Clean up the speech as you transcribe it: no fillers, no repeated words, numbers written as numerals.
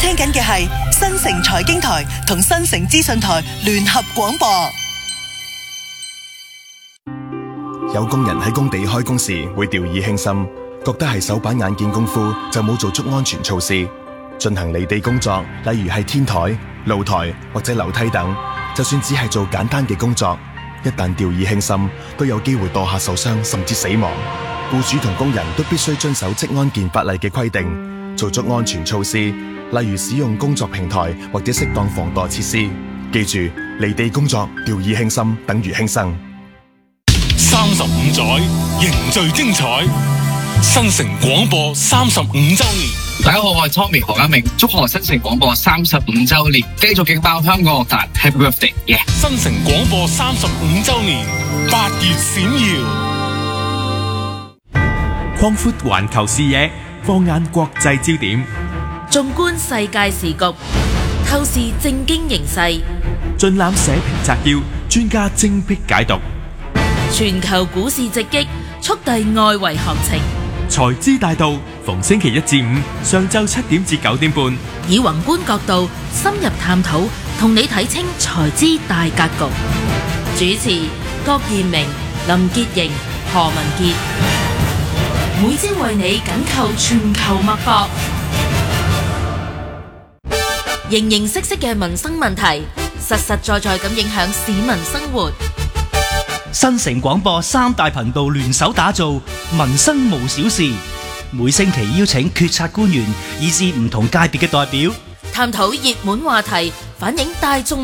聽緊嘅係新城財經台同新城資訊台聯合廣播。 有工人喺工地開工時會掉以輕心，覺得係手板眼見功夫就冇做足安全措施。進行離地工作，例如係天台、露台或者樓梯等，就算只係做簡單嘅工作，一旦掉以輕心，都有機會墮下受傷甚至死亡。僱主同工人都必須遵守職安健法例嘅規定，做足安全措施，例如使用工作平台或者適當防墮設施。記住，離地工作掉以輕心等於輕生。 35載凝聚精彩，新城廣播35週年。 大家好，我係 Tommy 何家明，祝賀新城廣播35週年，繼續勁爆香港樂壇 Happy Birthday！ 新城廣播35週年，8月閃耀。 擴闊環球視野，放眼國際焦點， 縱觀世界時局，透視政經形勢， 盡覽社評摘要，專家精闢解讀。 全球股市直擊，速遞外圍行情。 財資大道，逢星期一至五上晝7點至9點半， 以宏觀角度深入探討，同你睇清財資大格局。主持郭彥明、林潔瑩、何文傑，每朝為你緊扣全球脈搏，形形色色嘅民生問題，實實在在咁影響市民生活。 新城廣播3大頻道聯手打造民生無小事，每星期邀請決策官員以至唔同界別嘅代表， 探討熱門話題，反映大眾